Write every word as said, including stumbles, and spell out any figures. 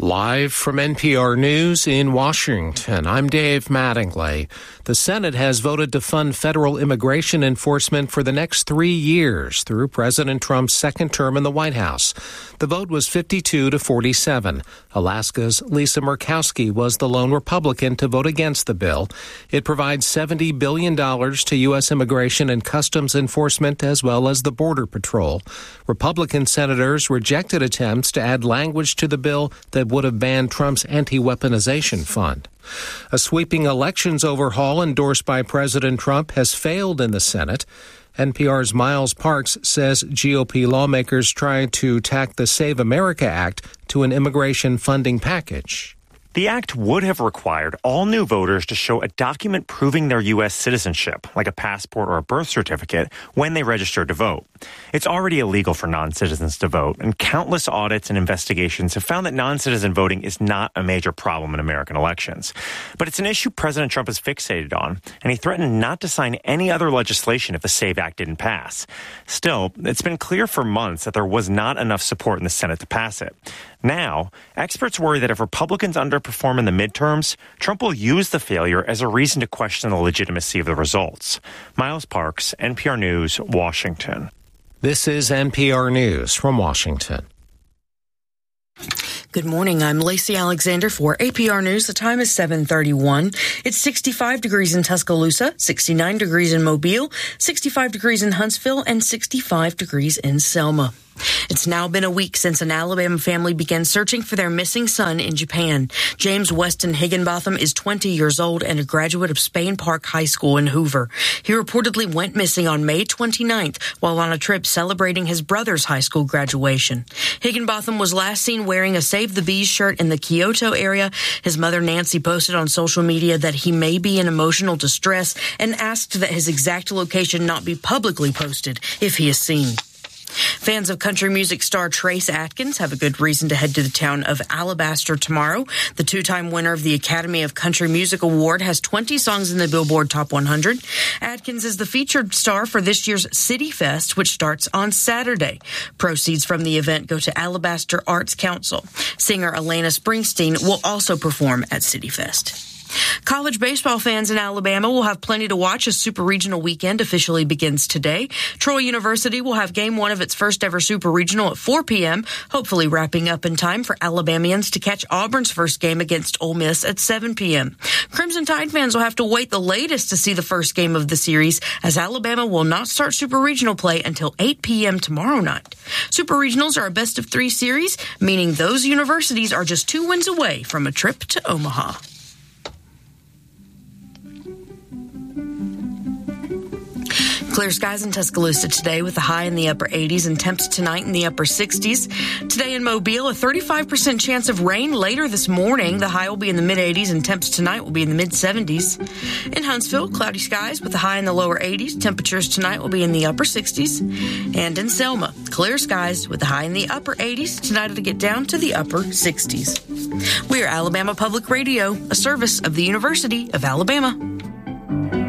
Live from N P R News in Washington, I'm Dave Mattingly. The Senate has voted to fund federal immigration enforcement for the next three years through President Trump's second term in the White House. The vote was fifty-two to forty-seven. Alaska's Lisa Murkowski was the lone Republican to vote against the bill. It provides seventy billion dollars to U S immigration and customs enforcement as well as the Border Patrol. Republican senators rejected attempts to add language to the bill that would have banned Trump's anti-weaponization fund. A sweeping elections overhaul endorsed by President Trump has failed in the Senate. N P R's Miles Parks says G O P lawmakers tried to tack the Save America Act to an immigration funding package. The act would have required all new voters to show a document proving their U S citizenship, like a passport or a birth certificate, when they registered to vote. It's already illegal for non-citizens to vote, and countless audits and investigations have found that non-citizen voting is not a major problem in American elections. But it's an issue President Trump is fixated on, and he threatened not to sign any other legislation if the SAVE Act didn't pass. Still, it's been clear for months that there was not enough support in the Senate to pass it. Now, experts worry that if Republicans underperform in the midterms, Trump will use the failure as a reason to question the legitimacy of the results. Miles Parks, N P R News, Washington. This is N P R News from Washington. Good morning. I'm Lacey Alexander for A P R News. The time is seven thirty-one. It's sixty-five degrees in Tuscaloosa, sixty-nine degrees in Mobile, sixty-five degrees in Huntsville, and sixty-five degrees in Selma. It's now been a week since an Alabama family began searching for their missing son in Japan. James Weston Higginbotham is twenty years old and a graduate of Spain Park High School in Hoover. He reportedly went missing on May twenty-ninth while on a trip celebrating his brother's high school graduation. Higginbotham was last seen wearing a Save the Bees shirt in the Kyoto area. His mother, Nancy, posted on social media that he may be in emotional distress and asked that his exact location not be publicly posted if he is seen. Fans of country music star Trace Atkins have a good reason to head to the town of Alabaster tomorrow. The two-time winner of the Academy of Country Music Award has twenty songs in the Billboard Top one hundred. Atkins is the featured star for this year's City Fest, which starts on Saturday. Proceeds from the event go to Alabaster Arts Council. Singer Elena Springsteen will also perform at City Fest. College baseball fans in Alabama will have plenty to watch as Super Regional Weekend officially begins today. Troy University will have game one of its first ever Super Regional at four p.m., hopefully wrapping up in time for Alabamians to catch Auburn's first game against Ole Miss at seven p.m. Crimson Tide fans will have to wait the latest to see the first game of the series, as Alabama will not start Super Regional play until eight p.m. tomorrow night. Super Regionals are a best of three series, meaning those universities are just two wins away from a trip to Omaha. Clear skies in Tuscaloosa today with a high in the upper eighties and temps tonight in the upper sixties. Today in Mobile, a thirty-five percent chance of rain later this morning. The high will be in the mid-eighties and temps tonight will be in the mid-seventies. In Huntsville, cloudy skies with a high in the lower eighties. Temperatures tonight will be in the upper sixties. And in Selma, clear skies with a high in the upper eighties. Tonight it'll get down to the upper sixties. We are Alabama Public Radio, a service of the University of Alabama.